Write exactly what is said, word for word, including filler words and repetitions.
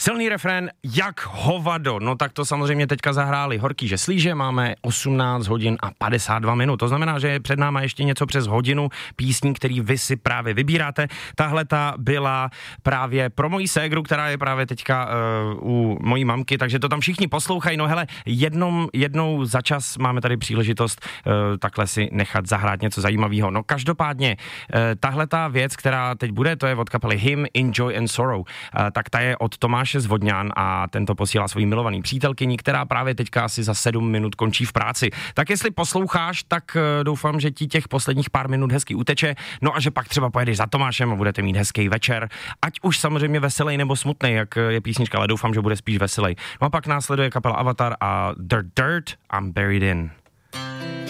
Silný refrén jak hovado, no tak to samozřejmě teďka zahráli Horký žeslíže, máme osmnáct hodin a padesát dva minut, to znamená, že je před náma ještě něco přes hodinu písní, který vy si právě vybíráte. Tahle ta byla právě pro moji ségru, která je právě teďka uh, u mojí mamky, takže to tam všichni poslouchají, no hele, jednou, jednou za čas máme tady příležitost uh, takhle si nechat zahrát něco zajímavého. No každopádně, uh, tahle ta věc, která teď bude, to je od kapely Him, Enjoy and Sorrow, uh, tak ta je od Tomáše Zvodňan a tento posílá svojí milovaný přítelkyni, která právě teďka asi za sedm minut končí v práci. Tak jestli posloucháš, tak uh, doufám, že ti těch posledních pár minut hezky uteče, no a že pak třeba pojedeš za Tomášem a budete mít hezký večer, ať už samozřejmě veselý nebo smutný, jak je písnička, ale doufám, že bude spíš veselý. No a pak následuje kapela Avatar a Dirt Dirt, I'm Buried In.